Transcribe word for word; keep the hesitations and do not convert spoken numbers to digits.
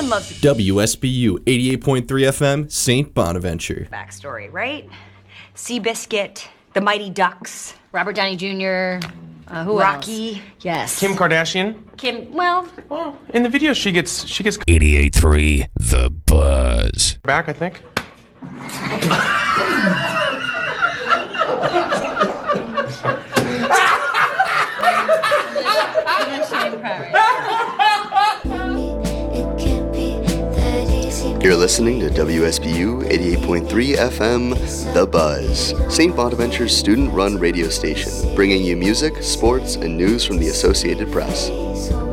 Everyone loves the W S B U eighty-eight point three F M, Saint Bonaventure. backstory, right? Seabiscuit, the Mighty Ducks, Robert Downey Junior, uh, who Rocky. else? Yes. Kim Kardashian. Kim, well, Well, in the video, she gets she gets eighty-eight point three The Buzz. back, I think. You're listening to W S B U eighty-eight point three F M, The Buzz, Saint Bonaventure's student-run radio station, bringing you music, sports, and news from the Associated Press.